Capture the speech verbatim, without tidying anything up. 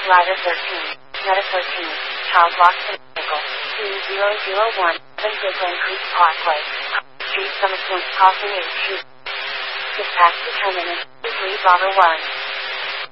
Rider thirteen, Meta thirteen, Child Locked in Vehicle, two zero zero one, seven Goodland Creek Parkway, Street Summit Point, Crossing eight, Dispatch determinant, three Bravo one.